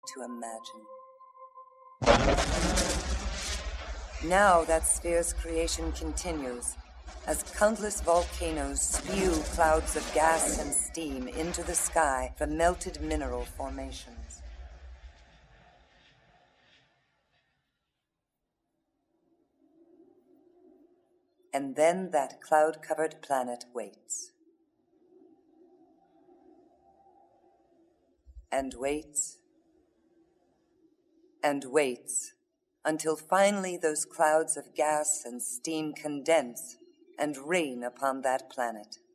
to imagine. Now that sphere's creation continues, as countless volcanoes spew clouds of gas and steam into the sky from melted mineral formations. And then that cloud-covered planet waits. And waits. And waits until finally those clouds of gas and steam condense and rain upon that planet.